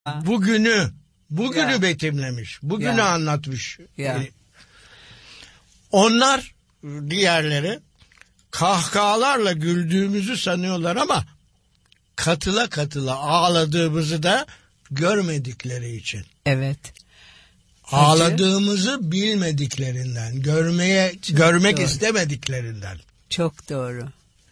bugünü Ya. betimlemiş. Bugünü Ya. anlatmış. Ya. Onlar, diğerleri kahkahalarla güldüğümüzü sanıyorlar ama katıla katıla ağladığımızı da görmedikleri için. Evet. Ağladığımızı bilmediklerinden, görmek doğru. istemediklerinden. Çok doğru.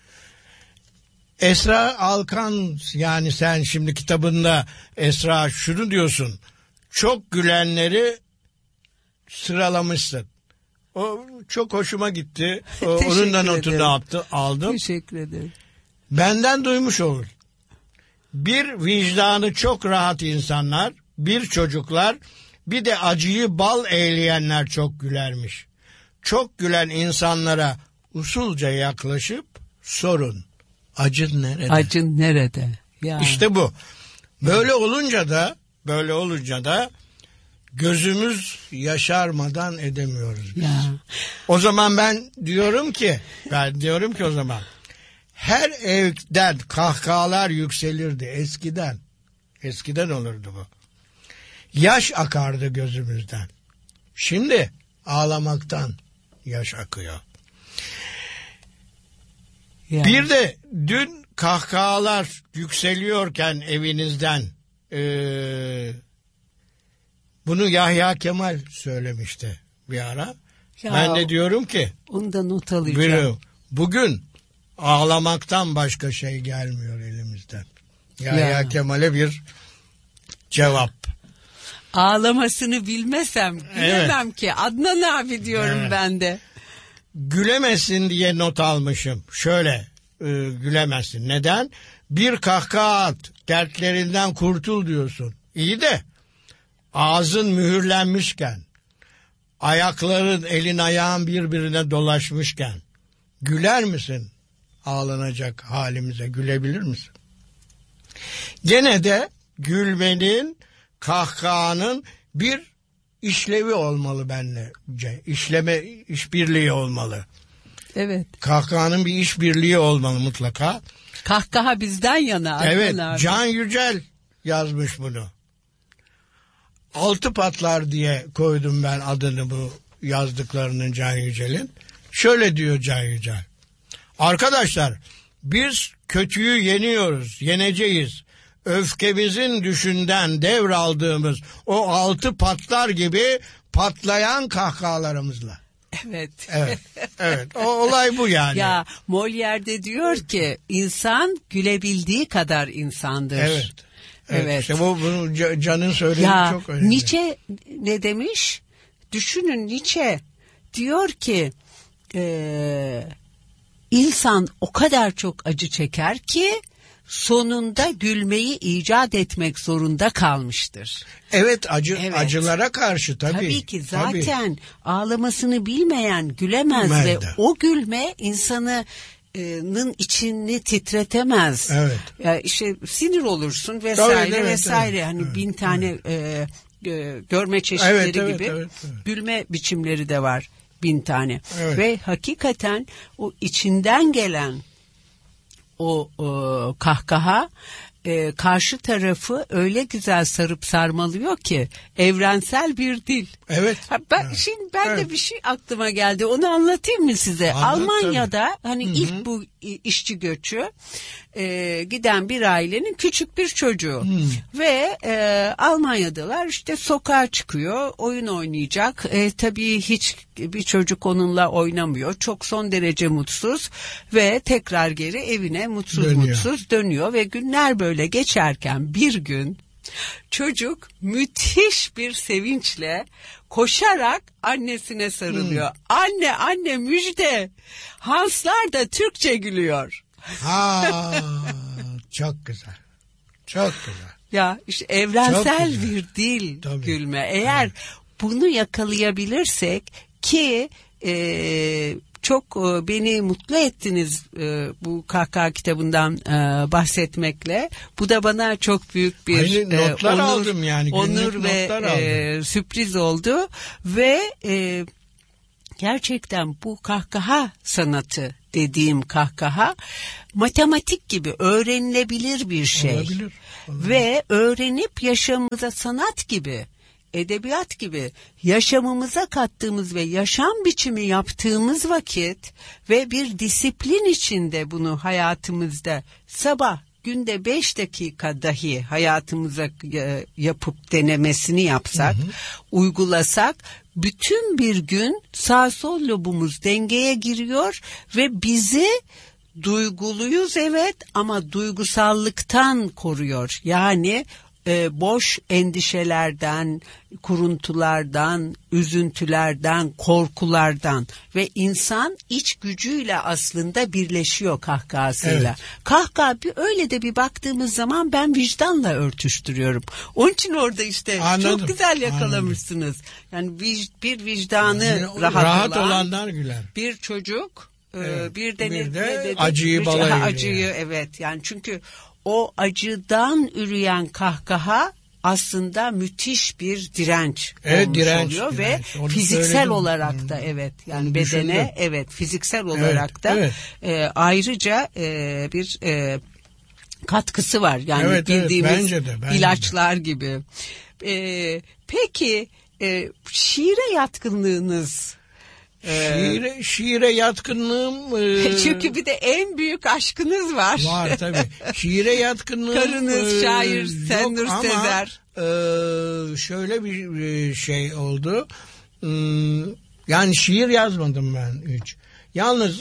Esra Alkan, yani sen şimdi kitabında Esra şunu diyorsun. Çok gülenleri sıralamışsın. O çok hoşuma gitti. Onun da notunu aldım. Teşekkür ederim. Benden duymuş olur. Bir vicdanı çok rahat insanlar, bir çocuklar, bir de acıyı bal eyleyenler çok gülermiş. Çok gülen insanlara usulca yaklaşıp sorun. Acın nerede? Acın nerede? Ya. İşte bu. Böyle olunca da gözümüz yaşarmadan edemiyoruz biz. Ya. O zaman ben diyorum ki o zaman her evden kahkahalar yükselirdi eskiden. Eskiden olurdu bu. Yaş akardı gözümüzden. Şimdi ağlamaktan yaş akıyor. Ya. Bir de dün kahkahalar yükseliyorken evinizden bunu Yahya Kemal söylemişti bir ara. Ya, ben de diyorum ki onu da not alacağım. Bugün ağlamaktan başka şey gelmiyor elimizden. Yahya Kemal'e bir cevap. Ağlamasını bilmesem gülemem ki. Adnan abi diyorum ben de. Gülemezsin diye not almışım. Şöyle gülemezsin. Neden? Bir kahkaha at, dertlerinden kurtul diyorsun. İyi de ağzın mühürlenmişken, ayakların, elin ayağın birbirine dolaşmışken güler misin? Ağlanacak halimize gülebilir misin? Gene de gülmenin, kahkahanın bir işlevi olmalı bence. İşbirliği olmalı. Evet. Kahkahanın bir işbirliği olmalı mutlaka. Kahkaha bizden yana. Evet, abi. Can Yücel yazmış bunu. Altı patlar diye koydum ben adını bu yazdıklarının Can Yücel'in. Şöyle diyor Can Yücel. Arkadaşlar, biz kötüyü yeneceğiz. Öfkemizin düşünden devraldığımız o altı patlar gibi patlayan kahkahalarımızla. Evet. Evet. O olay bu yani. Ya Molière'de diyor ki insan gülebildiği kadar insandır. Evet. Evet. İşte bunu Can'ın söylediği çok önemli. Nietzsche ne demiş? Düşünün, Nietzsche diyor ki insan o kadar çok acı çeker ki sonunda gülmeyi icat etmek zorunda kalmıştır. Evet, acılara karşı tabii. Tabii ki zaten ağlamasını bilmeyen gülemez ve o gülme insanın içini titretemez. Evet. Ya işte sinir olursun vesaire evet, vesaire. Evet, hani evet, bin tane görme çeşitleri gibi evet. gülme biçimleri de var, 1000 tane. Evet. Ve hakikaten o içinden gelen o kahkaha karşı tarafı öyle güzel sarıp sarmalıyor ki evrensel bir dil. Evet. Şimdi de bir şey aklıma geldi. Onu anlatayım mı size? Almanya'da hani ilk bu işçi göçü giden bir ailenin küçük bir çocuğu ve Almanya'dalar, işte sokağa çıkıyor, oyun oynayacak. Tabii hiç bir çocuk onunla oynamıyor. Çok son derece mutsuz ve tekrar geri evine mutsuz dönüyor ve günler böyle geçerken bir gün çocuk müthiş bir sevinçle koşarak annesine sarılıyor. Anne müjde. Hanslar da Türkçe gülüyor. Çok güzel. Çok güzel. Ya işte evrensel bir dil gülme. Eğer bunu yakalayabilirsek ki çok beni mutlu ettiniz bu kahkaha kitabından bahsetmekle. Bu da bana çok büyük bir onur ve sürpriz oldu ve gerçekten bu kahkaha sanatı dediğim kahkaha matematik gibi öğrenilebilir bir şey. Olabilir. Ve öğrenip yaşamımıza sanat gibi, edebiyat gibi yaşamımıza kattığımız ve yaşam biçimi yaptığımız vakit ve bir disiplin içinde bunu hayatımızda sabah günde 5 dakika dahi hayatımıza yapıp denemesini yapsak, uygulasak, bütün bir gün sağ sol lobumuz dengeye giriyor ve bizi duyguluyuz evet ama duygusallıktan koruyor. Yani boş endişelerden, kuruntulardan, üzüntülerden, korkulardan ve insan iç gücüyle aslında birleşiyor kahkahasıyla. Evet. Kahkaha öyle de bir baktığımız zaman ben vicdanla örtüştürüyorum. Onun için orada işte çok güzel yakalamışsınız. Yani bir vicdanı yani rahat olanlar güler. Bir çocuk, evet. bir de acıyı balayı. Acıyı evet yani çünkü o acıdan üreyen kahkaha aslında müthiş bir direnç olmuş oluyor ve fiziksel olarak da evet yani bedene evet fiziksel olarak da ayrıca bir katkısı var yani bildiğimiz bence de. ilaçlar gibi. Peki şiire yatkınlığınız? Şiire yatkınlığım... Çünkü bir de en büyük aşkınız var. Var tabii. Şiire yatkınlığım... Karınız şair Senur Sezer. Şöyle bir şey oldu. Yani şiir yazmadım ben hiç. Yalnız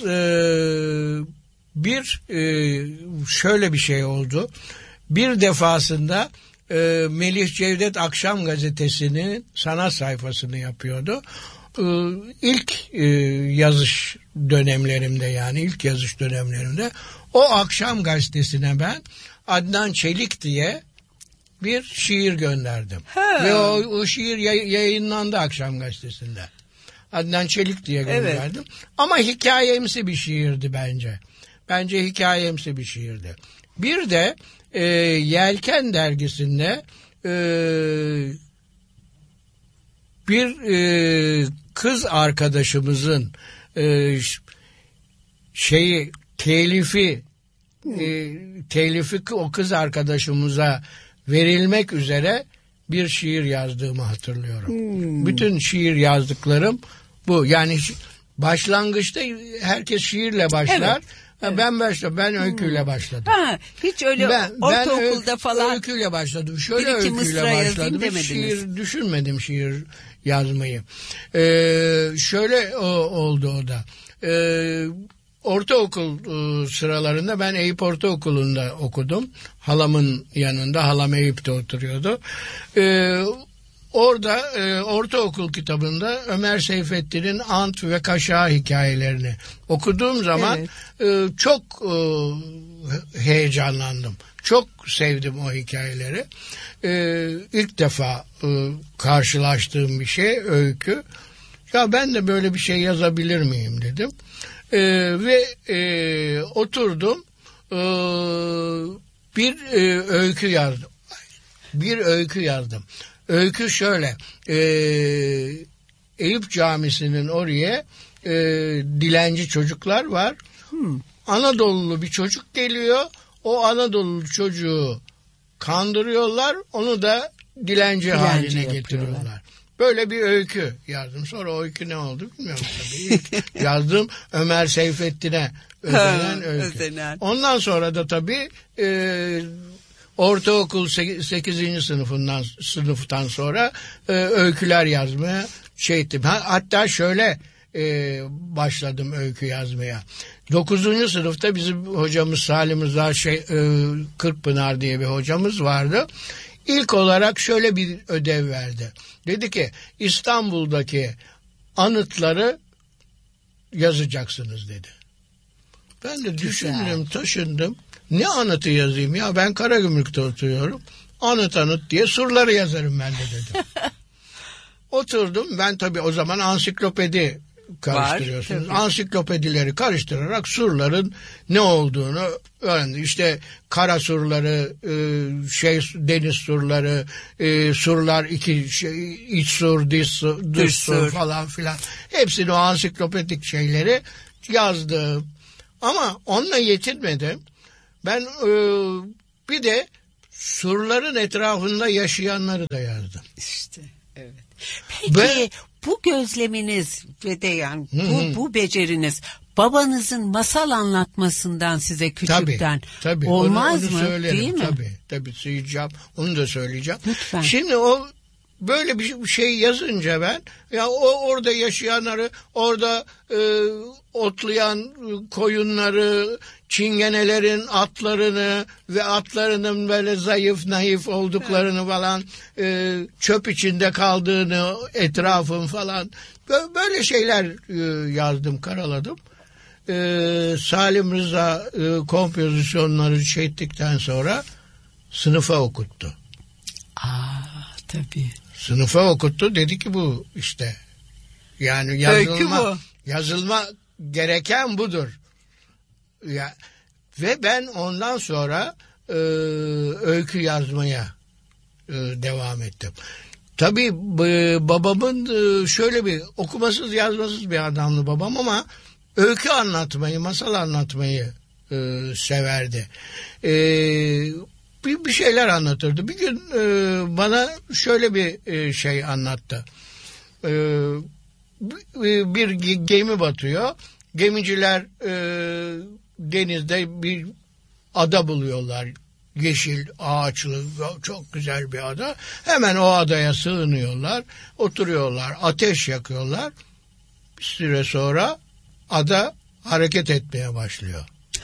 şöyle bir şey oldu. Bir defasında Melih Cevdet Akşam Gazetesi'nin sanat sayfasını yapıyordu. İlk yazış dönemlerimde o akşam gazetesine ben Adnan Çelik diye bir şiir gönderdim. Ve o şiir yayınlandı akşam gazetesinde. Adnan Çelik diye gönderdim. Evet. Ama hikayemsi bir şiirdi bence. Bence hikayemsi bir şiirdi. Bir de Yelken dergisinde bir kız arkadaşımızın telifi o kız arkadaşımıza verilmek üzere bir şiir yazdığımı hatırlıyorum. Bütün şiir yazdıklarım bu. Yani başlangıçta herkes şiirle başlar. Evet. Ben öyküyle başladım. Hiç öyle ortaokulda falan. Öyküyle başladım. Şöyle öyküyle başladım. Hiç şiir düşünmedim şiir yazmayı. Şöyle oldu o da. Ortaokul sıralarında ben Eyüp Ortaokulu'nda okudum. Halamın yanında. Halam Eyüp'te oturuyordu. Orada ortaokul kitabında Ömer Seyfettin'in Ant ve Kaşağı hikayelerini okuduğum zaman çok heyecanlandım. Çok sevdim o hikayeleri. İlk defa karşılaştığım bir şey öykü. Ya ben de böyle bir şey yazabilir miyim dedim. Ve oturdum bir öykü yazdım. Öykü şöyle, Eyüp Camisi'nin oraya dilenci çocuklar var. Anadolulu bir çocuk geliyor. O Anadolulu çocuğu kandırıyorlar. Onu da dilenci haline getiriyorlar. Böyle bir öykü yazdım. Sonra o öykü ne oldu bilmiyorum tabii. İlk yazdığım Ömer Seyfettin'e özenen öykü. Ondan sonra da tabii ortaokul 8. sınıftan sonra öyküler yazmaya ettim. Hatta şöyle başladım öykü yazmaya. 9. sınıfta bizim hocamız Salim Rıza Kırkpınar diye bir hocamız vardı. İlk olarak şöyle bir ödev verdi. Dedi ki İstanbul'daki anıtları yazacaksınız dedi. Ben de düşündüm, taşındım. Ne anıtı yazayım ya, ben Karagümrük'te oturuyorum. Anıt diye surları yazarım ben de dedim. Oturdum ben, tabii o zaman ansiklopedi karıştırıyorsunuz. Ansiklopedileri karıştırarak surların ne olduğunu öğrendim. İşte kara surları, deniz surları, surlar iç sur, dış sur falan filan. Hepsini o ansiklopedik şeyleri yazdım. Ama onunla yetinmedim. Ben bir de surların etrafında yaşayanları da yazdım. İşte evet. Peki bu gözleminiz ve de yani bu beceriniz babanızın masal anlatmasından size küçükten tabii, olmaz onu mı? söylerim, değil mi? Tabii söyleyeceğim. Onu da söyleyeceğim. Lütfen. Şimdi o böyle bir şey yazınca ben ya orada yaşayanları, orada otlayan koyunları, çingenelerin atlarını ve atlarının böyle zayıf naif olduklarını falan, çöp içinde kaldığını, etrafın falan böyle şeyler yazdım, karaladım. Salim Rıza kompozisyonları çektikten sonra sınıfa okuttu. Tabii. Sınıfa okuttu, dedi ki bu işte yani yazılma gereken budur. Ya, ve ben ondan sonra öykü yazmaya devam ettim. Tabii babamın şöyle bir okumasız yazmasız bir adamdı babam, ama öykü anlatmayı, masal anlatmayı severdi. Bir şeyler anlatırdı. Bir gün bana şöyle bir şey anlattı. Bir gemi batıyor. Gemiciler denizde bir ada buluyorlar. Yeşil, ağaçlı, çok güzel bir ada. Hemen o adaya sığınıyorlar. Oturuyorlar, ateş yakıyorlar. Bir süre sonra ada hareket etmeye başlıyor.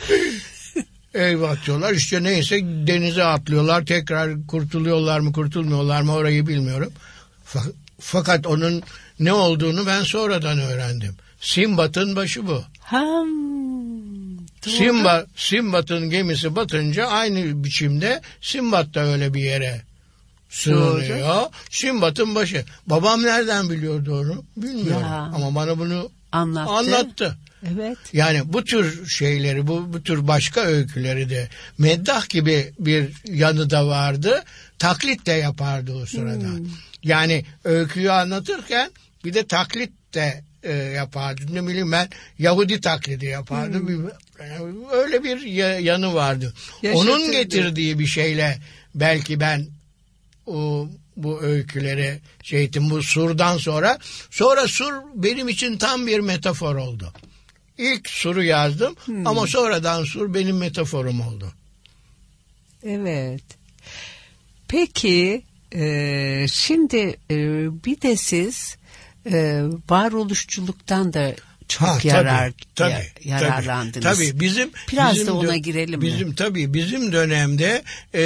Eyvah diyorlar, işte neyse denize atlıyorlar, tekrar kurtuluyorlar mı kurtulmuyorlar mı orayı bilmiyorum. Fakat onun ne olduğunu ben sonradan öğrendim. Sinbad'ın başı bu. Sinbad'ın gemisi batınca aynı biçimde Sinbad da öyle bir yere sığınıyor. Sinbad'ın başı. Babam nereden biliyordu onu bilmiyorum ama bana bunu anlattı. Evet. Yani bu tür şeyleri, bu tür başka öyküleri de meddah gibi bir yanı da vardı. Taklit de yapardı o sırada. Yani öyküyü anlatırken bir de taklit de yapardı. Ne bileyim ben, Yahudi taklidi yapardı. Öyle bir yanı vardı. Onun getirdiği bir şeyle belki ben bu öyküleri bu surdan sonra sur benim için tam bir metafor oldu. İlk suru yazdım ama sonradan sur benim metaforum oldu. Evet. Peki şimdi bir de siz varoluşçuluktan da çok yararlandınız. Tabii biraz da ona girelim mi? Bizim dönemde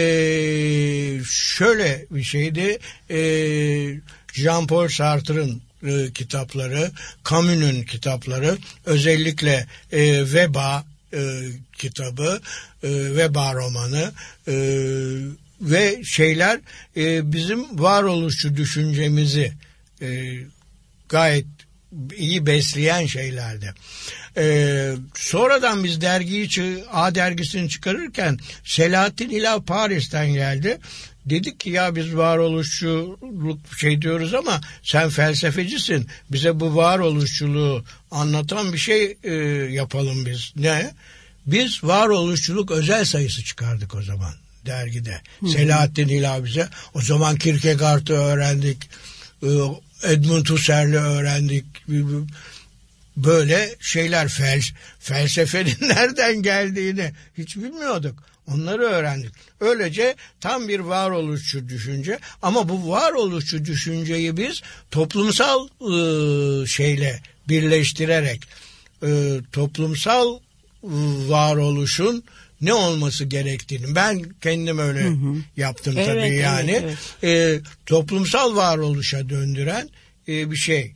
şöyle bir şeydi. Jean-Paul Sartre'ın kitapları, Camus'un kitapları, özellikle Veba kitabı, Veba romanı ve şeyler bizim varoluşçu düşüncemizi gayet iyi besleyen şeylerdi. Sonradan biz A dergisini çıkarırken Selahattin İlah Paris'ten geldi. Dedik ki ya biz varoluşçuluk diyoruz ama sen felsefecisin. Bize bu varoluşçuluğu anlatan bir şey yapalım biz. Ne? Biz varoluşçuluk özel sayısı çıkardık o zaman dergide. Selahattin İlah bize. O zaman Kierkegaard'ı öğrendik. Edmund Husserl'i öğrendik. Böyle şeyler, felsefenin nereden geldiğini hiç bilmiyorduk. Onları öğrendik. Öylece tam bir varoluşçu düşünce, ama bu varoluşçu düşünceyi biz toplumsal şeyle birleştirerek toplumsal varoluşun ne olması gerektiğini ben kendim öyle yaptım tabii yani. Evet. Toplumsal varoluşa döndüren bir şey.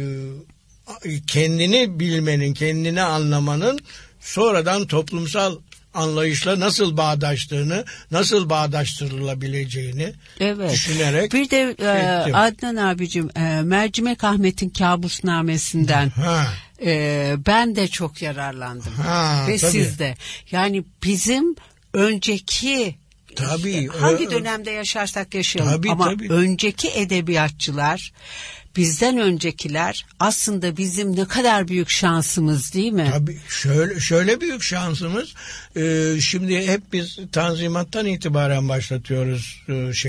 Kendini bilmenin, kendini anlamanın sonradan toplumsal anlayışla nasıl bağdaştığını, nasıl bağdaştırılabileceğini düşünerek. Bir de Adnan abicim, Mercimek Ahmet'in Kabusnamesi'nden ben de çok yararlandım. Ve tabii. Siz de. Yani bizim önceki hangi dönemde yaşarsak yaşayalım ama önceki edebiyatçılar bizden öncekiler aslında bizim ne kadar büyük şansımız, değil mi? Tabii şöyle büyük şansımız. Şimdi hep biz Tanzimat'tan itibaren başlatıyoruz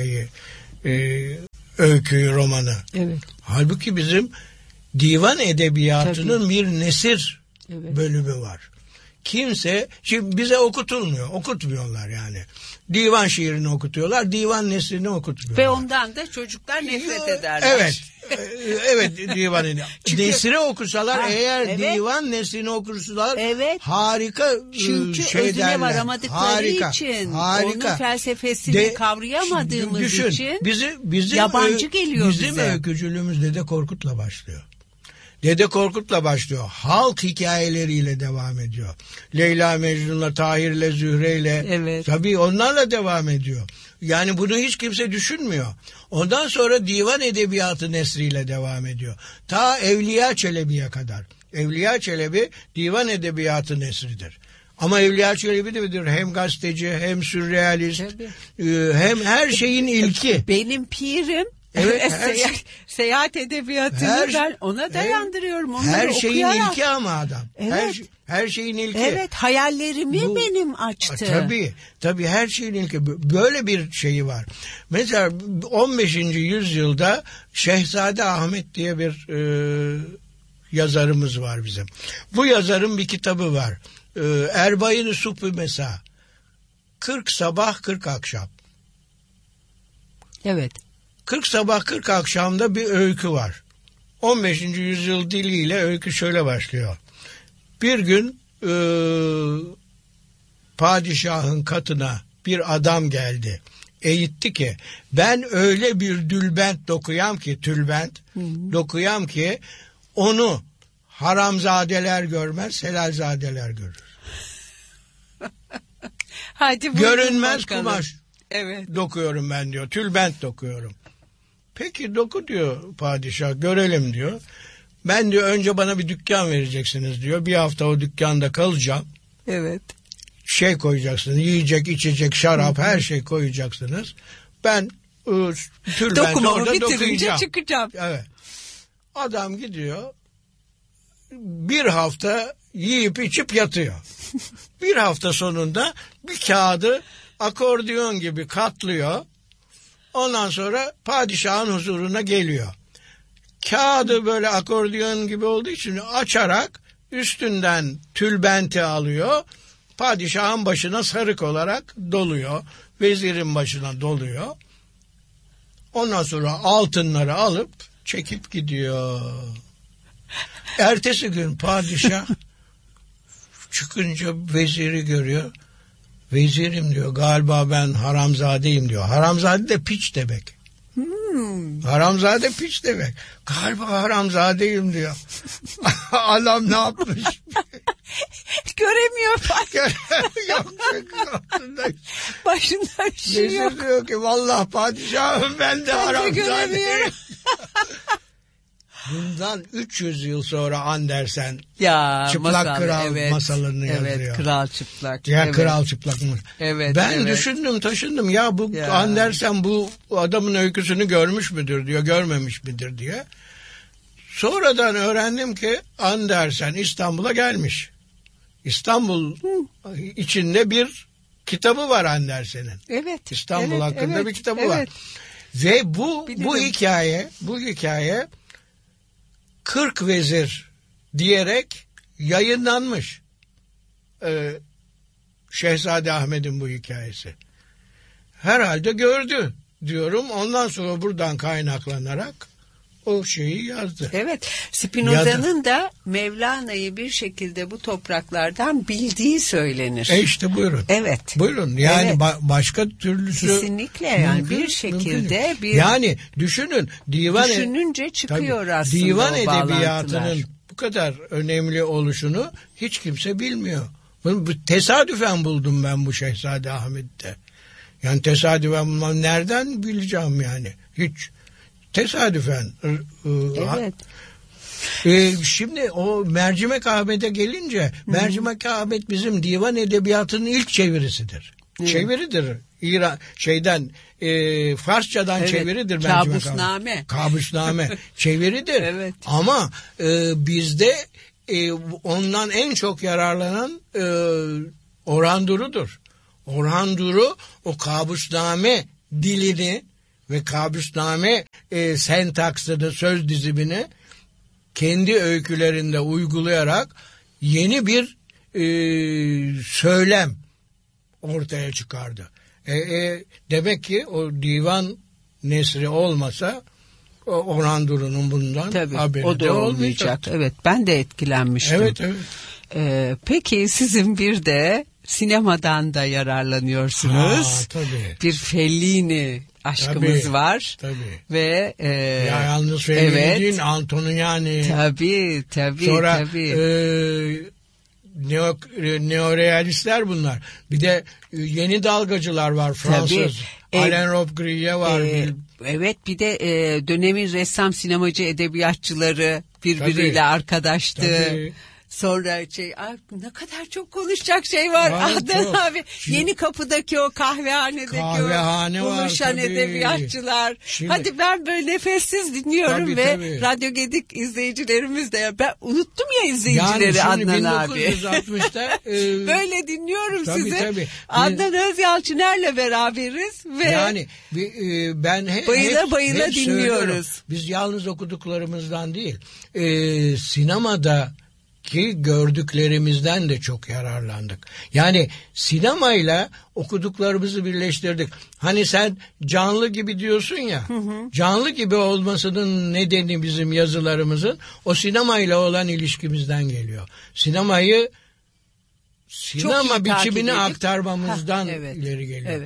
öyküyü, romanı. Evet. Halbuki bizim divan edebiyatının bir nesir bölümü var. Kimse, şimdi bize okutmuyorlar yani. Divan şiirini okutuyorlar, divan nesrini okutmuyorlar. Ve ondan da çocuklar nefret ederler. Evet. Evet, divan nesri okusalar, divan nesrini okursalar harika çünkü özüne varamadıkları için, onun felsefesini kavrayamadığımız için yabancı geliyor bize. Bizim öykücülüğümüz Dede Korkut'la başlıyor. Dede Korkut'la başlıyor. Halk hikayeleriyle devam ediyor. Leyla Mecnun'la, Tahir'le, Zühre'yle. Tabii onlarla devam ediyor. Yani bunu hiç kimse düşünmüyor. Ondan sonra divan edebiyatı nesriyle devam ediyor. Ta Evliya Çelebi'ye kadar. Evliya Çelebi divan edebiyatı nesridir. Ama Evliya Çelebi de hem gazeteci, hem sürrealist, hem her şeyin ilki. Benim pirim. Evet, seyahat edebiyatını ben ona dayandırıyorum. Her şeyin ilki ama adam. Evet. Her şeyin ilki. Evet, hayallerimi benim açtı. Tabii her şeyin ilki. Böyle bir şeyi var. Mesela 15. yüzyılda Şehzade Ahmet diye bir yazarımız var bizim. Bu yazarın bir kitabı var. Erbayın-ı Subh-ı Mesa. 40 sabah 40 akşam. Evet. 40 sabah 40 akşamda bir öykü var. 15. yüzyıl diliyle öykü şöyle başlıyor. Bir gün padişahın katına bir adam geldi. Eğitti ki ben öyle bir tülbent dokuyam ki onu haramzadeler görmez, helalzadeler görür. Hadi görünmez bakalım. Kumaş dokuyorum ben diyor. Tülbent dokuyorum. Peki doku diyor padişah, görelim diyor. Ben diyor önce bana bir dükkan vereceksiniz diyor. Bir hafta o dükkanda kalacağım. Evet. Koyacaksınız. Yiyecek, içecek, şarap her şey koyacaksınız. Ben tülbenti orada dokuyacağım. Çıkacağım. Evet. Adam gidiyor. Bir hafta yiyip içip yatıyor. Bir hafta sonunda bir kağıdı akordeon gibi katlıyor. Ondan sonra padişahın huzuruna geliyor. Kağıdı böyle akordeon gibi olduğu için açarak üstünden tülbenti alıyor. Padişahın başına sarık olarak doluyor. Vezirin başına doluyor. Ondan sonra altınları alıp çekip gidiyor. Ertesi gün padişah çıkınca veziri görüyor. Vezirim diyor, galiba ben haramzadeyim diyor. Haramzade de piç demek. Haramzade piç demek. Galiba haramzadeyim diyor. Adam ne yapmış? Göremiyor. Yok. Başında bir şey Vezir yok. diyor ki vallahi padişahım ben de haramzadeyim. Bundan 300 yıl sonra Andersen Çıplak Kral masalını yazıyor. Evet, Kral Çıplak. Ya Kral Çıplak mı? Evet. Ben düşündüm taşındım ya Andersen bu adamın öyküsünü görmüş müdür diyor, görmemiş midir diye. Sonradan öğrendim ki Andersen İstanbul'a gelmiş. İstanbul içinde bir kitabı var Andersen'in. Evet. İstanbul hakkında bir kitabı var. Ve bu hikaye 40 vezir diyerek yayınlanmış. Şehzade Ahmet'in bu hikayesi. Herhalde gördü diyorum. Ondan sonra buradan kaynaklanarak o şeyi yazdı. Evet. Spinoza'nın da Mevlana'yı bir şekilde bu topraklardan bildiği söylenir. İşte buyurun. Evet. Buyurun. Yani başka türlüsü. Kesinlikle yani bir şekilde bir. Yani düşününce çıkıyor aslında divan o edebiyatının bu kadar önemli oluşunu hiç kimse bilmiyor. Bunu tesadüfen buldum ben bu Şehzade Ahmet'te. Yani tesadüfen bulmam, nereden bileceğim yani? Hiç. Tesadüfen. Evet. Şimdi o Mercimek Ahmet'e gelince Mercimek Ahmet bizim divan edebiyatının ilk çevirisidir. Evet. Çeviridir Farsçadan çeviridir Mercimek Kabusname. Kabusname çeviridir. Evet. Ama bizde ondan en çok yararlanan Orhan Duru'dur. Orhan Duru o kabusname dilini ve kabusname sentaksını, söz dizimini kendi öykülerinde uygulayarak yeni bir söylem ortaya çıkardı. Demek ki o divan nesri olmasa Orhan Duru'nun bundan haberi de olmayacak. Evet, ben de etkilenmiştim. Evet, evet. Peki sizin bir de sinemadan da yararlanıyorsunuz. Tabii. Bir Fellini aşkımız var. Tabii. Ve yalnız Fellini değil, Antonioni. Tabii. Sonra neorealistler bunlar. Bir de yeni dalgacılar var, Fransız. Alain Robbe-Grillet var. Evet, bir de dönemin ressam, sinemacı, edebiyatçıları birbiriyle arkadaştı. Tabii. Sonra ne kadar çok konuşacak şey var Adnan abi. Yeni Kapı'daki o kahvehane buluşan edebiyatçılar. Hadi ben böyle nefessiz dinliyorum ve Radyo Gedik izleyicilerimiz de. Ben unuttum ya izleyicileri Adnan abi. 1960'ta böyle dinliyorum sizi. Tabii. Adnan Özyalçıner'le beraberiz ve ben bayıla dinliyoruz. Söylüyorum. Biz yalnız okuduklarımızdan değil, sinemada ki gördüklerimizden de çok yararlandık. Yani sinemayla okuduklarımızı birleştirdik. Hani sen canlı gibi diyorsun ya. Canlı gibi olmasının nedeni bizim yazılarımızın o sinemayla olan ilişkimizden geliyor. Sinema biçimini aktarmamızdan ileri geliyor.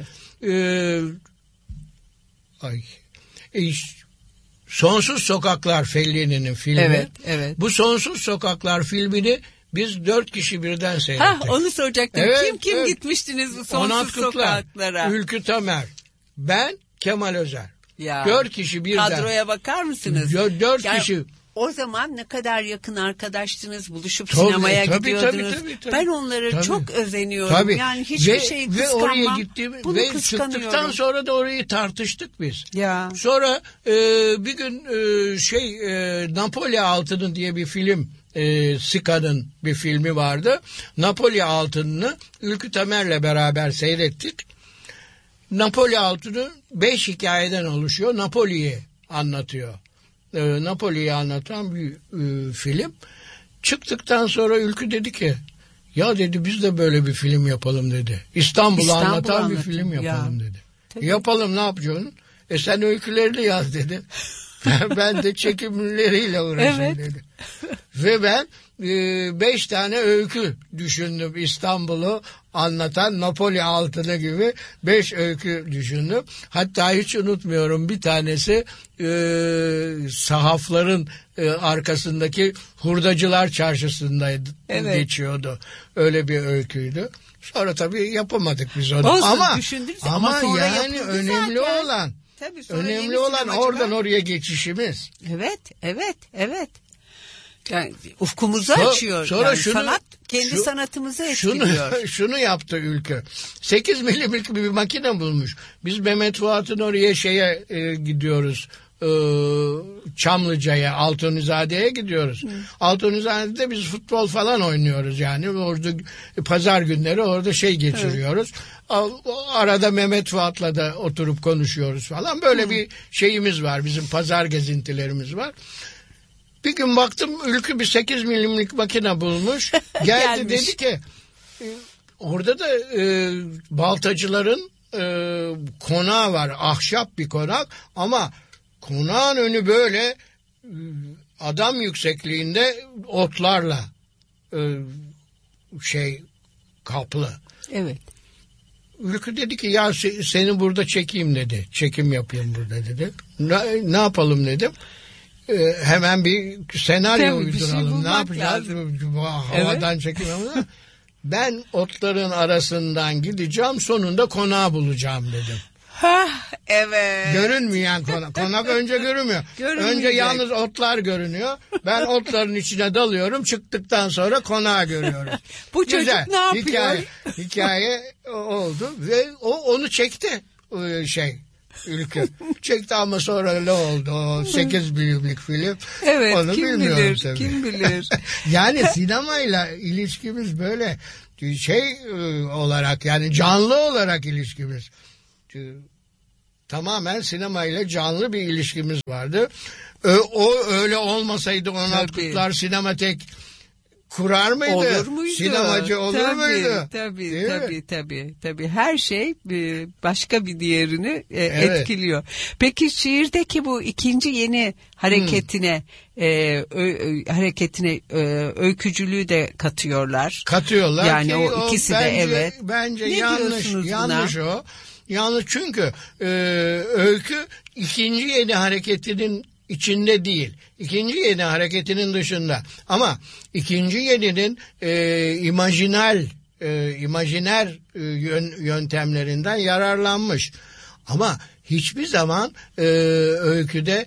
Evet. Sonsuz Sokaklar Fellini'nin filmi. Evet. Bu Sonsuz Sokaklar filmini biz 4 kişi birden seyrettik. Onu soracaktım. Kim gitmiştiniz bu Sonsuz Sokaklara? Ülkü Tamer, ben, Kemal Özer. 4 kişi birden. Kadroya bakar mısınız? 4 kişi. O zaman ne kadar yakın arkadaştınız, buluşup sinemaya gidiyordunuz. Tabii. Ben onlara çok özeniyorum. Yani hiçbir şey kıskanmam. Ve oraya gittiğim ve çıktıktan sonra da orayı tartıştık biz. Ya. Sonra bir gün Napoli Altıны diye bir film, Sika'nın bir filmi vardı. Napoli Altıны'nı Ülkü Tamer'le beraber seyrettik. Napoli Altıны 5 hikayeden oluşuyor. Napoli'yi anlatıyor. Napoli'yi anlatan bir film. Çıktıktan sonra Ülkü dedi ki, ya dedi biz de böyle bir film yapalım dedi. İstanbul'u anlatan bir film yapalım dedi. Tabii. Yapalım, ne yapacaksın? Sen öykülerini yaz dedi. Ben de çekimleriyle uğraşayım dedi. Ve ben 5 tane öykü düşündüm. İstanbul'u anlatan Napoli Altıны gibi 5 öykü düşündüm. Hatta hiç unutmuyorum, bir tanesi sahafların arkasındaki Hurdacılar Çarşısı'ndaydı. Geçiyordu. Öyle bir öyküydü. Sonra tabii yapamadık biz onu. Ama yani önemli zaten. Olan önemli olan oradan oraya geçişimiz. Evet. Yani ufkumuzu açıyor. Sonra yani sanat kendi sanatımızı etkiliyor. Şunu yaptı Ülkü. 8 milimlik bir makine bulmuş. Biz Mehmet Fuat'ın oraya gidiyoruz. Çamlıca'ya, Altunizade'ye gidiyoruz. Altunizade'de biz futbol falan oynuyoruz yani. Orada pazar günleri orada geçiriyoruz. Arada Mehmet Fuat'la da oturup konuşuyoruz falan. Böyle bir şeyimiz var. Bizim pazar gezintilerimiz var. Bir gün baktım Ülkü bir 8 milimlik makine bulmuş. Geldi dedi ki orada da baltacıların konağı var. Ahşap bir konak ama konağın önü böyle adam yüksekliğinde otlarla kaplı. Evet. Ülkü dedi ki ya seni burada çekeyim dedi. Çekim yapayım burada dedi. Ne yapalım dedim. Hemen bir senaryo uyduralım. Ne yapacağız? Havadan çekim yapalım. Ben otların arasından gideceğim, sonunda konağı bulacağım dedim. Evet. Görünmeyen konak. Konak önce görünmüyor. Önce yalnız otlar görünüyor. Ben otların içine dalıyorum. Çıktıktan sonra konağı görüyoruz. Bu çocuk güzel. ne yapıyor? Hikaye oldu ve onu çekti Ülkü. Çekti ama sonra ne oldu? O 8 bölümlük film. Evet, onu kim bilmiyorum bilir, tabii. kim bilir. Yani sinemayla ilişkimiz böyle olarak, yani canlı olarak ilişkimiz. Tamamen sinemayla canlı bir ilişkimiz vardı. O öyle olmasaydı Onat Kutlar Sinematek kurar mıydı? Olur muydu? Sinemacı olur muydu? Tabii. Her şey başka bir diğerini etkiliyor. Peki şiirdeki bu ikinci yeni hareketine öykücülüğü de katıyorlar. Katıyorlar. Yani o ikisi de evet. Bence ne yanlış o. Yanlış çünkü öykü ikinci yeni hareketinin içinde değil. İkinci yeni hareketinin dışında. Ama ikinci yeninin imajiner yöntemlerinden yararlanmış. Ama hiçbir zaman öyküde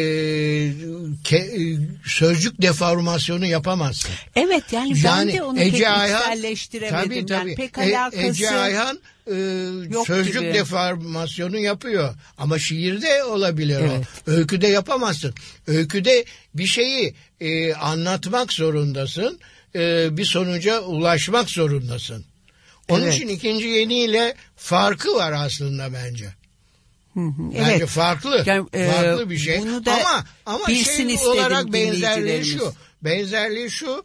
sözcük deformasyonu yapamazsın. Evet, yani ben de onu pek içselleştiremedim. Tabii. Yani pek alakası Ece Ayhan sözcük gibi. deformasyonu yapıyor. Ama şiirde olabilir evet. o. Öyküde yapamazsın. Öyküde bir şeyi anlatmak zorundasın. Bir sonuca ulaşmak zorundasın. Onun için ikinci yeniyle farkı var aslında bence. Bence evet. farklı. Yani, farklı bir şey. Bunu da ama bilsin olarak benzerliği şu.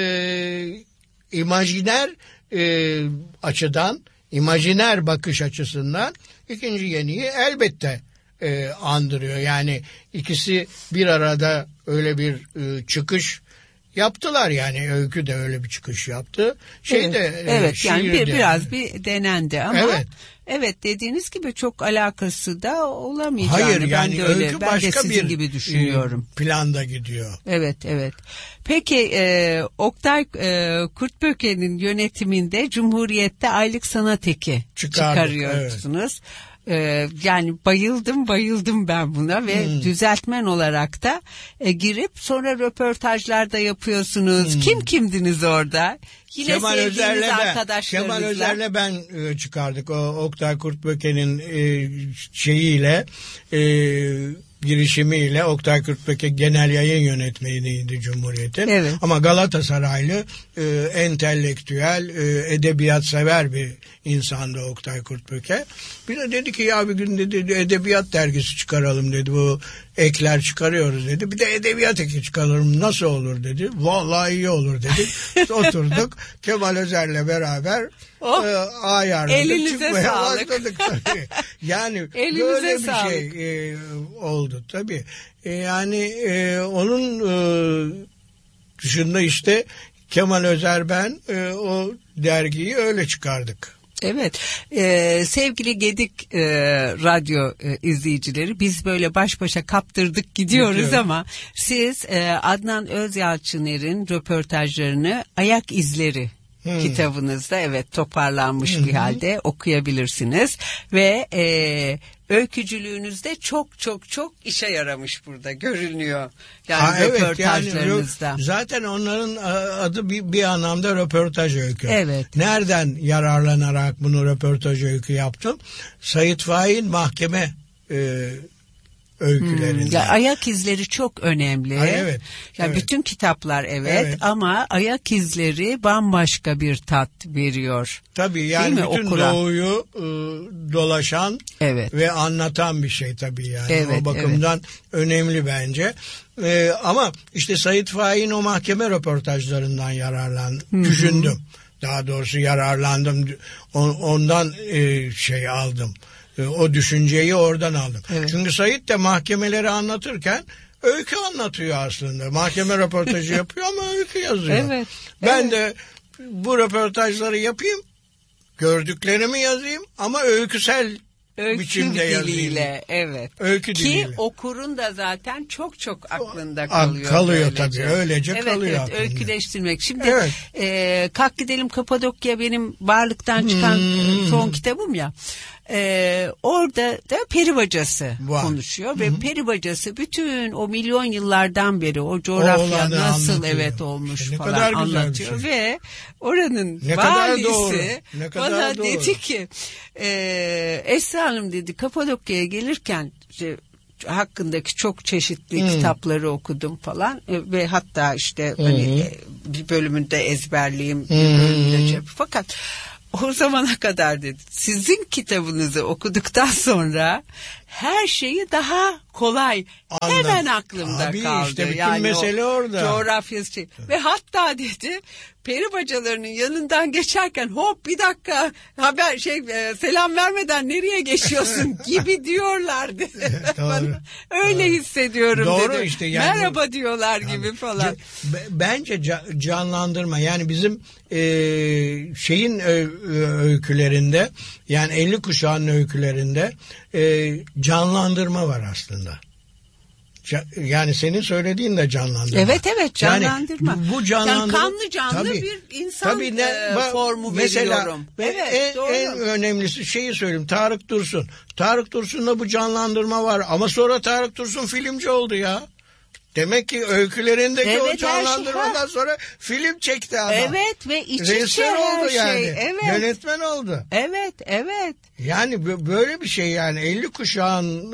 İmajiner açıdan, imajiner bakış açısından ikinci yeniyi elbette andırıyor. Yani ikisi bir arada öyle bir çıkış yaptılar, yani öykü de öyle bir çıkış yaptı. Evet, yani biraz bir denendi ama evet dediğiniz gibi çok alakası da olamayacağını. Hayır, yani ben de öyle. öykü ben de başka sizin bir gibi düşünüyorum. Planda gidiyor. Evet. Peki Oktay Kurtböke'nin yönetiminde Cumhuriyet'te aylık sanat eki çıkarıyorsunuz. Evet. Yani bayıldım ben buna ve düzeltmen olarak da girip sonra röportajlarda yapıyorsunuz. Kimdiniz orada? Yine Kemal arkadaşlarınızla. Kemal Özer'le ben çıkardık. O Oktay Kurtböke'nin girişimiyle. Oktay Kurtböke genel yayın yönetmeniydi Cumhuriyet'in. Evet. Ama Galatasaraylı, entelektüel, edebiyat sever bir insandı Oktay Kurtböke. Bir de dedi ki ya bir gün dedi edebiyat dergisi çıkaralım dedi. Bu ekler çıkarıyoruz dedi. Bir de edebiyat eki çıkaralım, nasıl olur dedi. Vallahi iyi olur dedik. Oturduk Kemal Özer'le beraber ayarladık. Çıkmaya başladık tabii. Yani böyle bir şey oldu tabii. Yani onun dışında işte Kemal Özer, ben o dergiyi öyle çıkardık. Evet, sevgili Gedik radyo izleyicileri, biz böyle baş başa kaptırdık gidiyoruz ama siz Adnan Özyalçıner'in röportajlarını Ayak İzleri kitabınızda toparlanmış bir halde okuyabilirsiniz ve öykücülüğünüzde çok işe yaramış burada görünüyor. Yani röportajlarınızda. Yani, zaten onların adı bir anlamda röportaj öykü. Evet. Nereden yararlanarak bunu röportaj öykü yaptım? Sait Faik'in mahkeme öykülerinden. Ayak izleri çok önemli. Evet. Bütün kitaplar ama ayak izleri bambaşka bir tat veriyor. Tabii yani bütün okura doğuyu dolaşan ve anlatan bir şey tabii yani. O bakımdan önemli bence. Ama işte Sait Faik'in o mahkeme röportajlarından düşündüm. Daha doğrusu yararlandım. Ondan aldım. O düşünceyi oradan aldım. Evet. Çünkü Sait de mahkemeleri anlatırken öykü anlatıyor aslında. Mahkeme röportajı yapıyor ama öykü yazıyor. Ben de bu röportajları yapayım, gördüklerimi yazayım ama öyküsel biçimde yazayım. Öykü diliyle. Ki okurun da zaten çok aklında kalıyor. Kalıyor tabii, öylece kalıyor aklında. Öyküleştirmek. Şimdi Kalk Gidelim Kapadokya benim varlıktan çıkan son kitabım ya. Orada da peri bacası konuşuyor ve peri bacası bütün o milyon yıllardan beri o coğrafya nasıl anlatıyor. olmuş İşte falan anlatıyor ve oranın valisi bana dedi ki Esra Hanım dedi, Kapadokya'ya gelirken hakkındaki çok çeşitli kitapları okudum falan ve hatta işte hani bir bölümünde ezberleyeyim, bir bölümünde fakat o zamana kadar dedi, sizin kitabınızı okuduktan sonra her şeyi daha kolay hemen aklımda kaldı. İşte bütün yani mesele orada. Coğrafyası ve hatta dedi peri bacalarının yanından geçerken hop bir dakika haber selam vermeden nereye geçiyorsun gibi diyorlardı. Bana öyle hissediyorum doğru dedi. işte yani merhaba diyorlar gibi falan. Bence canlandırma yani bizim şeyin öykülerinde yani 50 kuşağının öykülerinde canlandırma var aslında. Yani senin söylediğin de canlandırma. Evet canlandırma. Yani bu canlandırma. Yani kanlı canlı bir insan formu mesela, veriyorum. Evet, en önemlisi şeyi söyleyeyim. Tarık Dursun. Tarık Dursun'da bu canlandırma var ama sonra Tarık Dursun filmci oldu ya. Demek ki öykülerindeki o canlandırmadan sonra film çekti adam. Evet ve iç içe oldu yani. Evet. Yönetmen oldu. Evet. Yani böyle bir şey yani 50 kuşağın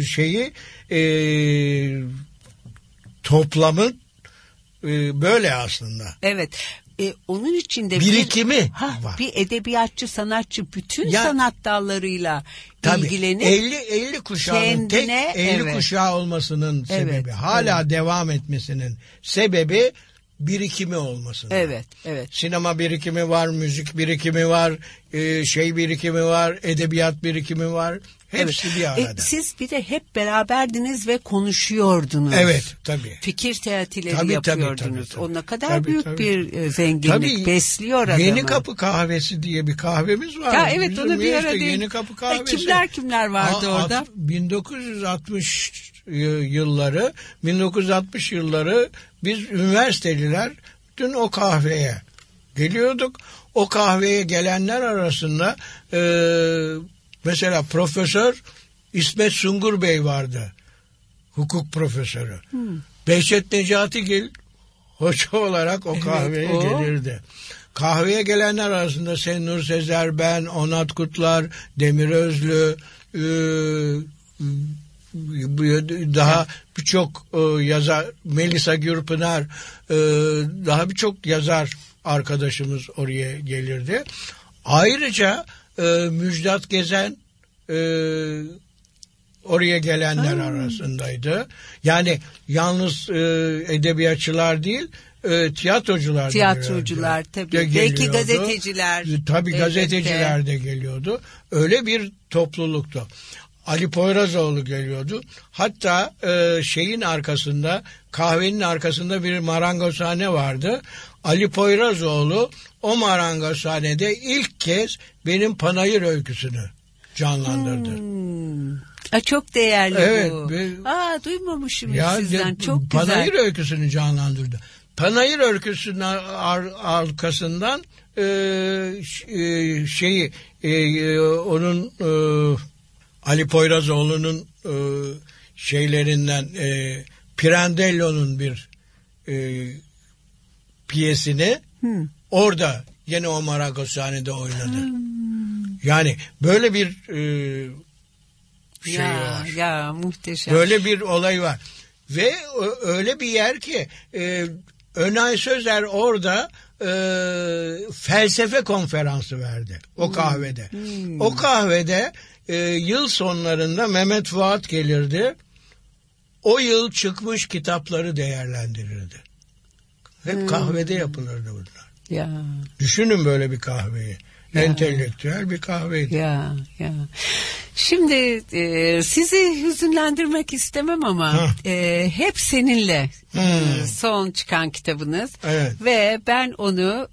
toplamı böyle aslında. Evet. Onun içinde birikimi var. Bir edebiyatçı, sanatçı bütün sanat dallarıyla ilgilenip 50 kuşağının tek 50 kuşağı olmasının sebebi, hala devam etmesinin sebebi birikimi olmasından. Evet. Sinema birikimi var, müzik birikimi var, birikimi var, edebiyat birikimi var. Hepsi bir arada. Siz bir de hep beraberdiniz ve konuşuyordunuz. Evet, tabii. Fikir teatileri yapıyordunuz. Tabii. O ne kadar büyük bir zenginlik, besliyor adamı. Yeni Kapı Kahvesi diye bir kahvemiz var. Ya evet, onu bir ara değil. Yeni Kapı Kahvesi. Kimler vardı orada? 1960 yılları biz üniversiteliler dün o kahveye geliyorduk. O kahveye gelenler arasında mesela Profesör İsmet Sungur Bey vardı. Hukuk profesörü. Behçet Necatigil hoca olarak o kahveye gelirdi. Kahveye gelenler arasında Senur Sezer, ben, Onat Kutlar, Demir Özlü, daha birçok yazar, Melisa Gürpınar, daha birçok yazar arkadaşımız oraya gelirdi. Ayrıca Müjdat Gezen oraya gelenler arasındaydı. Yani yalnız edebiyatçılar değil, tiyatrocular tabii. Belki gazeteciler. Tabii gazeteciler de geliyordu. Öyle bir topluluktu. Ali Poyrazoğlu geliyordu. Hatta şeyin arkasında, kahvenin arkasında bir marangozhane vardı. Ali Poyrazoğlu o marangozhanede ilk kez benim Panayır öyküsünü canlandırdı. Çok değerli evet, bu. Duymamışım sizden. Çok güzel. Panayır öyküsünü canlandırdı. Panayır öyküsünün arkasından onun Ali Poyrazoğlu'nun şeylerinden Pirandello'nun bir piyesini orada yine o marangozhanede oynadı. Yani böyle bir şey var. Ya muhteşem. Böyle bir olay var. Ve öyle bir yer ki Önay Sözer orada felsefe konferansı verdi o kahvede. O kahvede yıl sonlarında Mehmet Fuat gelirdi. O yıl çıkmış kitapları değerlendirirdi. Hep kahvede yapılırdı bunlar. Ya. Düşünün böyle bir kahveyi. Ya. Entelektüel bir kahveydi. Ya. Şimdi sizi hüzünlendirmek istemem ama hep seninle son çıkan kitabınız. Evet. Ve ben onu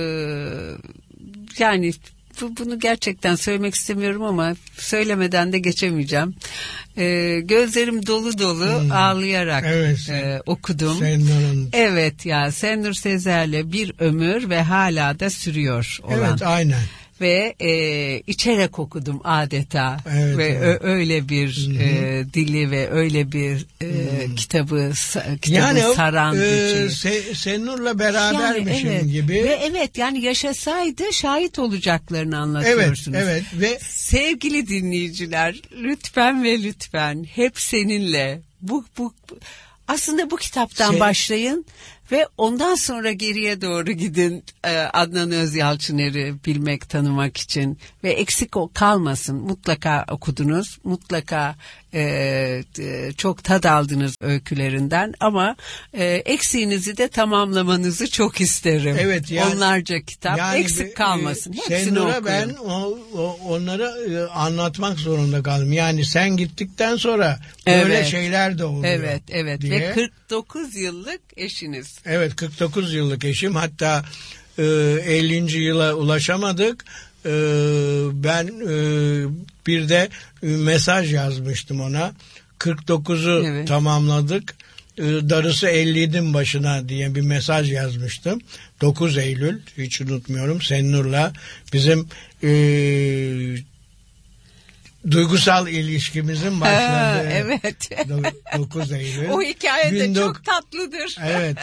yani bunu gerçekten söylemek istemiyorum ama söylemeden de geçemeyeceğim. Gözlerim dolu ağlayarak okudum. Sennur'un. Evet ya, Senur Sezer'le Bir Ömür ve hala da sürüyor olan. Evet, aynen. ve içerek okudum adeta. Evet, ve evet. Öyle bir dili ve öyle bir kitabı yani saran bir Senur'la berabermişim evet. gibi. Ve evet, yani yaşasaydı şahit olacaklarını anlatıyorsunuz. Evet, ve sevgili dinleyiciler, lütfen ve lütfen hep seninle bu aslında bu kitaptan başlayın ve ondan sonra geriye doğru gidin Adnan Özyalçıner'i bilmek, tanımak için ve eksik kalmasın. Mutlaka okudunuz, mutlaka çok tad aldınız öykülerinden ama eksiğinizi de tamamlamanızı çok isterim. Evet, yani, onlarca kitap eksik kalmasın. Hepsini Senur'a okuyun. ben onları anlatmak zorunda kaldım. Yani sen gittikten sonra böyle şeyler de oluyor. Evet diye. ve 49 yıllık eşiniz. Evet, 49 yıllık eşim, hatta 50. yıla ulaşamadık. Ben bir de mesaj yazmıştım ona. 49'u tamamladık. Darısı 50'din başına diye bir mesaj yazmıştım. 9 Eylül, hiç unutmuyorum, Sennur'la bizim duygusal ilişkimizin başladığı. Evet. 9 Eylül. O hikaye de çok tatlıdır. Evet.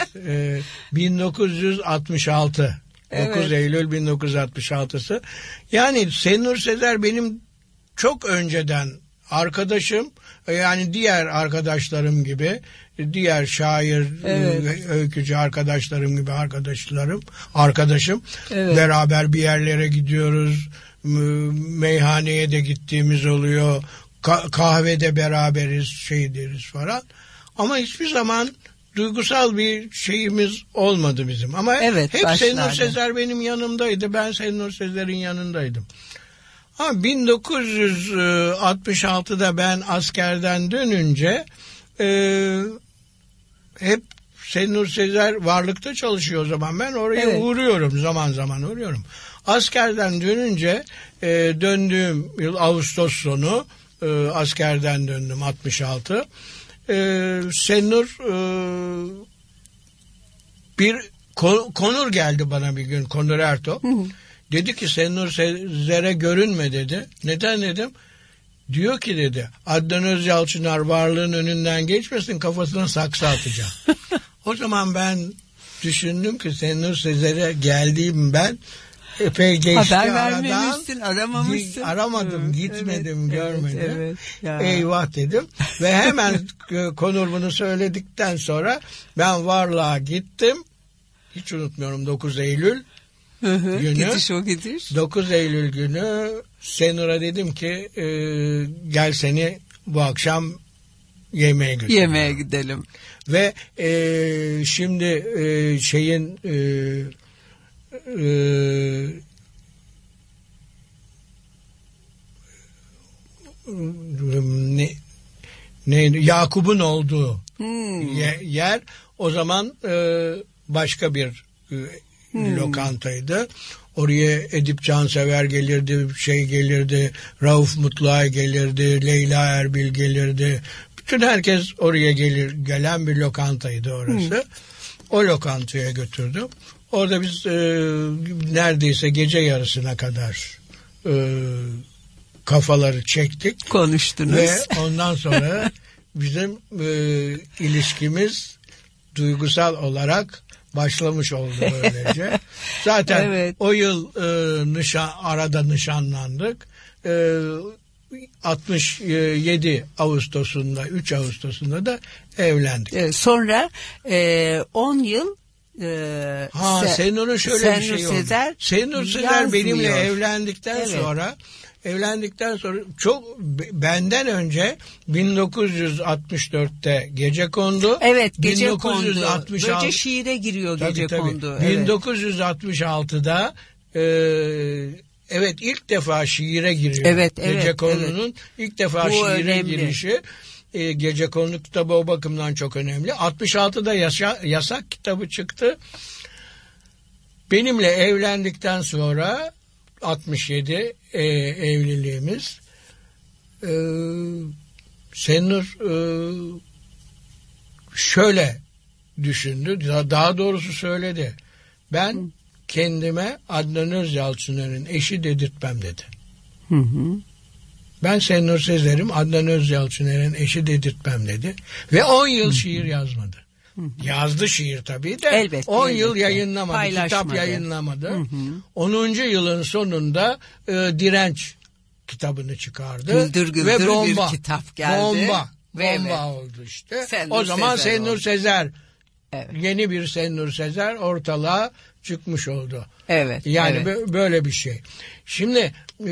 1966. Evet. 9 Eylül 1966'sı. Yani Sennur Sezer benim çok önceden arkadaşım. Yani diğer arkadaşlarım gibi, diğer şair, öykücü arkadaşlarım gibi arkadaşım. Evet. Beraber bir yerlere gidiyoruz. Meyhaneye de gittiğimiz oluyor. Kahvede beraberiz, deriz falan. Ama hiçbir zaman duygusal bir şeyimiz olmadı bizim. Ama hep Sennur Sezer benim yanımdaydı. Ben Sennur Sezer'in yanındaydım. Ama 1966'da ben askerden dönünce hep Sennur Sezer varlıkta çalışıyor o zaman. Ben oraya uğruyorum, zaman zaman uğruyorum. Askerden dönünce döndüğüm yıl Ağustos sonu askerden döndüm 66. Sennur bir Konur geldi bana bir gün, Konur Erto. Dedi ki Sennur Sezer'e görünme dedi. Neden dedim? Diyor ki dedi, Adnan Özyalçıner varlığın önünden geçmesin, kafasına saksı atacağım. O zaman ben düşündüm ki Sennur Sezer'e geldiğim ben epey geçti haber aradan. Vermemişsin, aramamışsın. Aramadım, gitmedim, görmedim. Evet, ya. Eyvah dedim. Ve hemen Konur bunu söyledikten sonra ben varlığa gittim. Hiç unutmuyorum, 9 Eylül günü. Gidiş o gidiş. 9 Eylül günü Sennur'a dedim ki gel seni bu akşam yemeğe götüreyim. Yemeğe gidelim. Ve şimdi şeyin Yakup'un olduğu yer o zaman başka bir lokantaydı. Oraya Edip Cansever gelirdi, gelirdi, Rauf Mutluay gelirdi, Leyla Erbil gelirdi. Bütün herkes oraya gelen bir lokantaydı orası. O lokantaya götürdüm. Orada biz neredeyse gece yarısına kadar kafaları çektik. Konuştunuz. Ve ondan sonra bizim ilişkimiz duygusal olarak başlamış oldu böylece. Zaten o yıl arada nişanlandık. 67 Ağustos'unda, 3 Ağustos'unda da evlendik. Sonra 10 yıl Sennur'un şöyle bir şey oldu. Sennur Sezer benimle evlendikten sonra çok benden önce 1964'te Gecekondu. Evet, Gecekondu. 1966 böylece şiire giriyor Gecekondu. 1966'da ilk defa şiire giriyor. Gecekondu'nun ilk defa bu şiire önemli. girişi. Gecekondu kitabı o bakımdan çok önemli. 66'da yasak kitabı çıktı. Benimle evlendikten sonra 67 evliliğimiz, Sennur şöyle düşündü, daha doğrusu söyledi. Ben kendime Adnan Özyalçıner'in eşi dedirtmem dedi. Hı hı. Ben Senur Sezer'im, Adnan Özyalçıner'in eşi dedirtmem dedi. Ve 10 yıl şiir yazmadı. Yazdı şiir tabii de. Elbette, 10 yıl elbette. yayınlamadı. Paylaşmadı. Kitap yayınlamadı. 10. yılın sonunda Direnç kitabını çıkardı. Güldür güldür ve bomba, bir kitap geldi. Bomba oldu işte. O zaman Senur Sezer, yeni bir Senur Sezer ortalığa çıkmış oldu. Evet. Yani böyle bir şey. Şimdi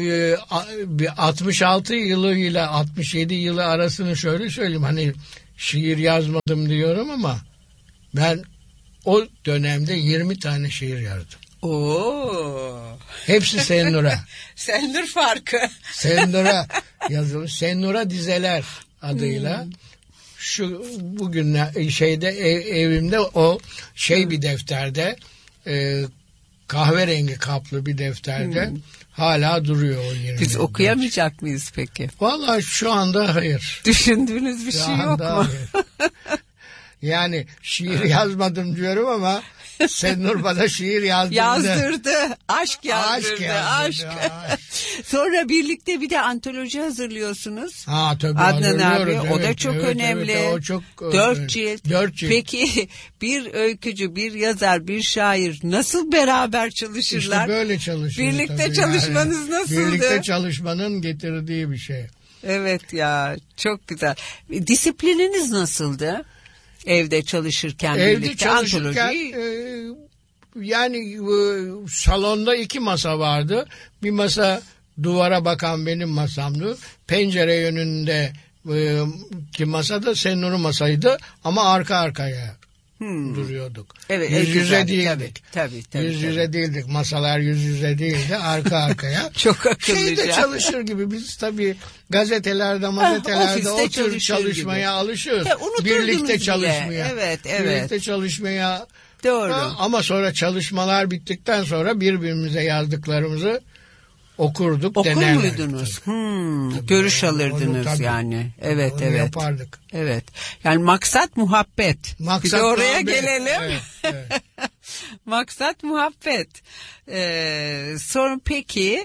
66 yılıyla 67 yılı arasını şöyle söyleyeyim. Hani şiir yazmadım diyorum ama ben o dönemde 20 tane şiir yazdım. Oo. Hepsi Sennur'a. Sennur farkı. Sennur'a yazılmış. Sennur'a dizeler adıyla. Şu bugün evimde o bir defterde, kahverengi kaplı bir defterde hala duruyor o 20. Biz okuyamayacak mıyız peki? Vallahi şu anda hayır. Düşündüğünüz bir şey yok mu? Yani şiir yazmadım diyorum ama Sennur bana şiir yazdırdı. Yazdırdı. Aşk yazdırdı. Aşk. Sonra birlikte bir de antoloji hazırlıyorsunuz. Ha tabii. Adnan abi. Evet, o da çok önemli. Evet, o çok 4 cilt. Peki bir öykücü, bir yazar, bir şair nasıl beraber çalışırlar? İşte böyle çalışıyoruz. Birlikte çalışmanız nasıldı? Birlikte çalışmanın getirdiği bir şey. Evet ya, çok güzel. Disiplininiz nasıldı? Evde çalışırken birlikte antoloji. Yani salonda 2 masa vardı. Bir masa duvara bakan benim masamdı. Pencere yönünde ki masada Sennur'un masaydı ama arka arkaya duruyorduk. Evet, yüz yüze değildik. Tabii. Yüz yüze değildik. Masalar yüz yüze değildi. Arka arkaya. Çok akıllıca. Şeyde çalışır gibi biz tabii gazetelerde, o tür çalışmaya gibi alışıyoruz. Birlikte çalışmaya. Evet. Birlikte çalışmaya. Doğru. Ama sonra çalışmalar bittikten sonra birbirimize yazdıklarımızı okurduk, Okur muydunuz? Görüş alırdınız tabii. Yani. Evet. Yapardık. Evet. Yani maksat muhabbet. Bir de oraya gelelim. Evet. Maksat muhabbet. Sonra peki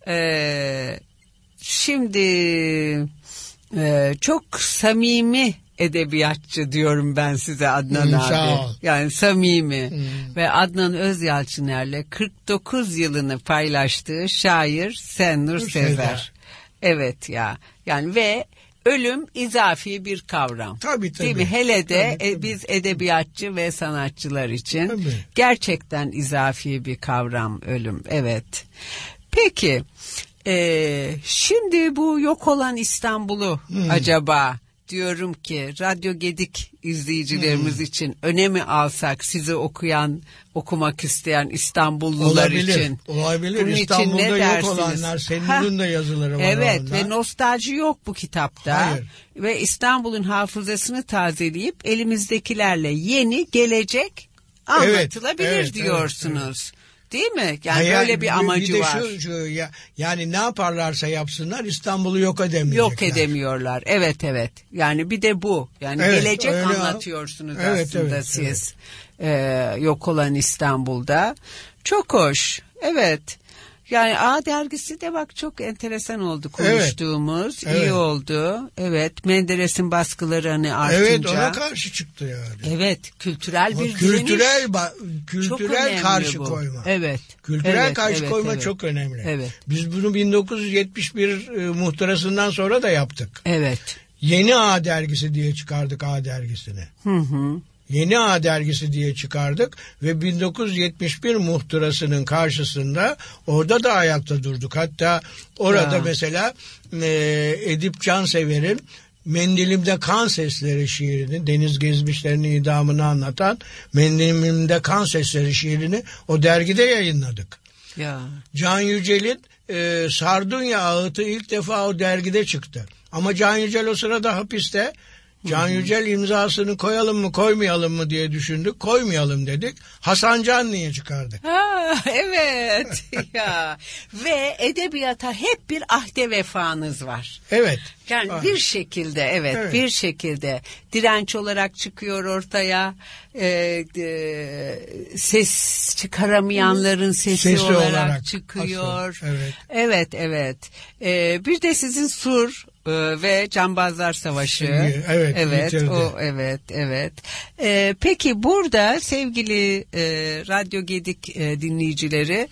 şimdi çok samimi edebiyatçı diyorum ben size Adnan abi. Yani samimi. Ve Adnan Özyalçıner'le 49 yılını paylaştığı şair Senur Sezer. Evet ya. Yani ve ölüm izafi bir kavram. Tabii. Değil mi? Hele de tabii. Biz edebiyatçı ve sanatçılar için gerçekten izafi bir kavram ölüm. Evet. Peki şimdi bu yok olan İstanbul'u acaba diyorum ki Radyo Gedik izleyicilerimiz için öne mi alsak, sizi okumak isteyen İstanbullular için? Olabilir. Bunun İstanbul'da için yok olanlar, Sennur'un da yazıları var. Evet orada. Ve nostalji yok bu kitapta. Hayır. Ve İstanbul'un hafızasını tazeleyip elimizdekilerle yeni gelecek anlatılabilir diyorsunuz. Evet. Değil mi? Yani böyle bir amacı var. Yani ne yaparlarsa yapsınlar İstanbul'u yok edemeyecekler. Yok edemiyorlar. Evet. Yani bir de bu. Yani gelecek anlatıyorsunuz aslında siz. Evet. Yok olan İstanbul'da. Çok hoş. Evet. Yani A dergisi de bak çok enteresan oldu konuştuğumuz. Evet. İyi oldu. Evet. Menderes'in baskıları hani artınca. Evet, ona karşı çıktı yani. Evet. Kültürel bir kültürel karşı koyma. Evet. Kültürel karşı koyma çok önemli. Evet. Biz bunu 1971 muhtırasından sonra da yaptık. Evet. Yeni A dergisi diye çıkardık A dergisini. Yeni A dergisi diye çıkardık ve 1971 muhtırasının karşısında orada da ayakta durduk. Hatta orada mesela Edip Cansever'in Mendilimde Kan Sesleri şiirini, Deniz Gezmişler'in idamını anlatan Mendilimde Kan Sesleri şiirini o dergide yayınladık. Ya. Can Yücel'in Sardunya Ağıtı ilk defa o dergide çıktı. Ama Can Yücel o sırada hapiste. Can Yücel imzasını koyalım mı koymayalım mı diye düşündük. Koymayalım dedik. Hasan Canlı'ya çıkardık. Evet ya, ve edebiyata hep bir ahde vefanız var. Evet. Yani bir şekilde evet, bir şekilde direnç olarak çıkıyor ortaya. Ses çıkaramayanların sesi olarak çıkıyor. Asıl, evet. Evet evet. Bir de sizin Sur ve Cambazlar Savaşı. Evet. O evet. Peki burada sevgili Radyo Gedik dinleyicileri,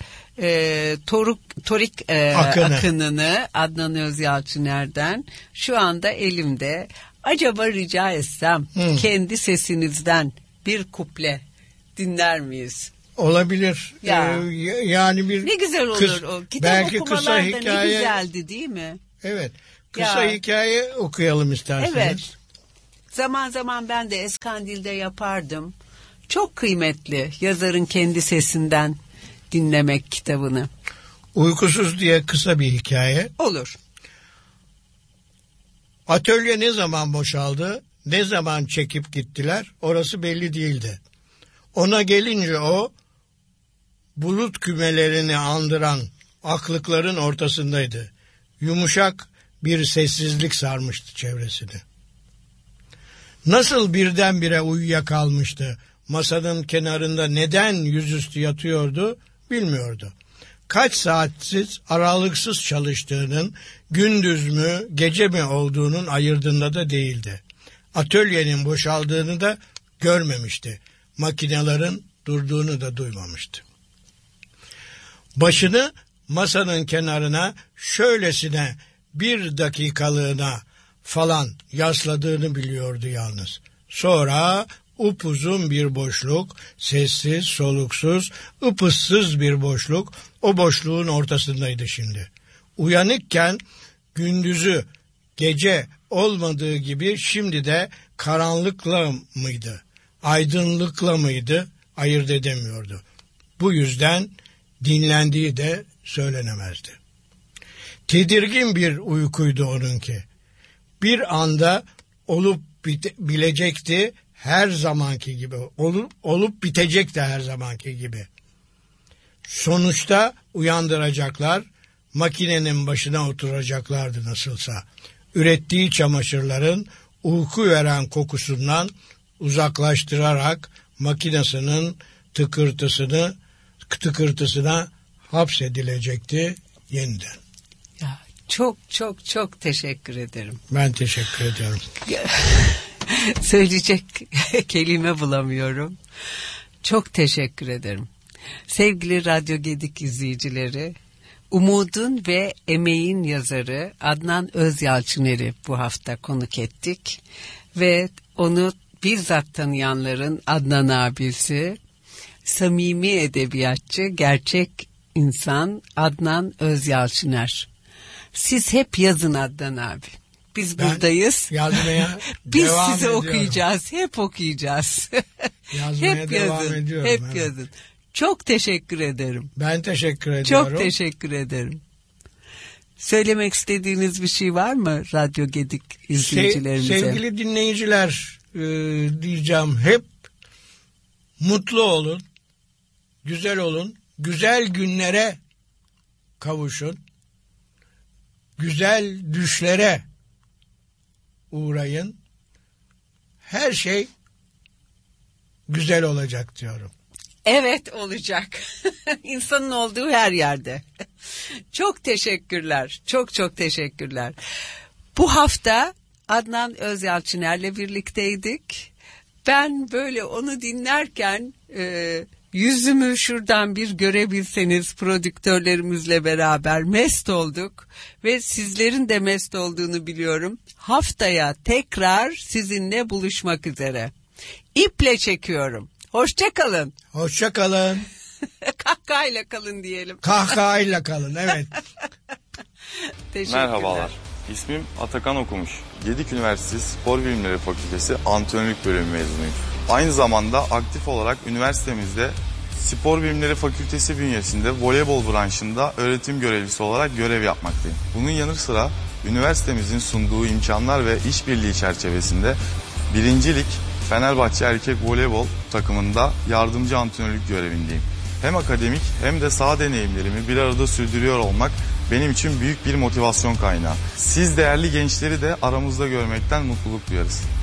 Torik Akını'nı Adnan Özyalçıner'den şu anda elimde. Acaba rica etsem kendi sesinizden bir kuple dinler miyiz? Olabilir. Ya. Yani bir ne güzel olur o. Kitap belki okumalar kısa da hikaye, ne güzeldi değil mi? Evet. Kısa hikaye okuyalım isterseniz. Evet. Zaman zaman ben de Eskandil'de yapardım. Çok kıymetli yazarın kendi sesinden dinlemek kitabını. Uykusuz diye kısa bir hikaye. Olur. Atölye ne zaman boşaldı, ne zaman çekip gittiler, orası belli değildi. Ona gelince o, bulut kümelerini andıran aklıkların ortasındaydı. Yumuşak bir sessizlik sarmıştı çevresini. Nasıl birdenbire uyuyakalmıştı, masanın kenarında neden yüzüstü yatıyordu bilmiyordu. Kaç saatsiz, aralıksız çalıştığının, gündüz mü, gece mi olduğunun ayırdığında da değildi. Atölyenin boşaldığını da görmemişti. Makinelerin durduğunu da duymamıştı. Başını masanın kenarına şöylesine bir dakikalığına falan yasladığını biliyordu yalnız. Sonra upuzun bir boşluk, sessiz, soluksuz, ıpıssız bir boşluk, o boşluğun ortasındaydı şimdi. Uyanıkken gündüzü, gece olmadığı gibi şimdi de karanlıkla mıydı, aydınlıkla mıydı ayırt edemiyordu. Bu yüzden dinlendiği de söylenemezdi. Tedirgin bir uykuydu onunki. Bir anda olup bilecekti her zamanki gibi, olup bitecekti her zamanki gibi. Sonuçta uyandıracaklar, makinenin başına oturacaklardı nasılsa. Ürettiği çamaşırların uyku veren kokusundan uzaklaştırarak makinesinin tıkırtısına hapsedilecekti yeniden. Ya, çok teşekkür ederim. Ben teşekkür ediyorum. Söyleyecek kelime bulamıyorum. Çok teşekkür ederim. Sevgili Radyo Gedik izleyicileri, Umudun ve Emeğin yazarı Adnan Özyalçıner'i bu hafta konuk ettik. Ve onu bizzat tanıyanların Adnan abisi, samimi edebiyatçı, gerçek insan Adnan Özyalçıner. Siz hep yazın Adnan abi. Biz buradayız. Yazmaya biz devam sizi ediyorum. Okuyacağız. Hep okuyacağız. Yazmaya hep devam yazın. ediyorum. Hep evet. yazın. Çok teşekkür ederim. Ben teşekkür ediyorum. Çok teşekkür ederim. Söylemek istediğiniz bir şey var mı Radyo Gedik izleyicilerimize? Sevgili dinleyiciler, diyeceğim hep mutlu olun, güzel olun, güzel günlere kavuşun, güzel düşlere uğrayın. Her şey güzel olacak diyorum. Evet olacak. İnsanın olduğu her yerde. Çok teşekkürler. Çok teşekkürler. Bu hafta Adnan Özyalçıner'le birlikteydik. Ben böyle onu dinlerken yüzümü şuradan bir görebilseniz prodüktörlerimizle beraber mest olduk. Ve sizlerin de mest olduğunu biliyorum. Haftaya tekrar sizinle buluşmak üzere. İple çekiyorum. Hoşça kalın. Hoşça kalın. Kahkahayla kalın diyelim. Kahkahayla kalın, evet. Merhabalar. İsmim Atakan Okumuş. Gedik Üniversitesi Spor Bilimleri Fakültesi Antrenörlük Bölümü mezunuyum. Aynı zamanda aktif olarak üniversitemizde Spor Bilimleri Fakültesi bünyesinde voleybol branşında öğretim görevlisi olarak görev yapmaktayım. Bunun yanı sıra üniversitemizin sunduğu imkanlar ve işbirliği çerçevesinde 1. Lig Fenerbahçe Erkek Voleybol takımında yardımcı antrenörlük görevindeyim. Hem akademik hem de saha deneyimlerimi bir arada sürdürüyor olmak benim için büyük bir motivasyon kaynağı. Siz değerli gençleri de aramızda görmekten mutluluk duyarız.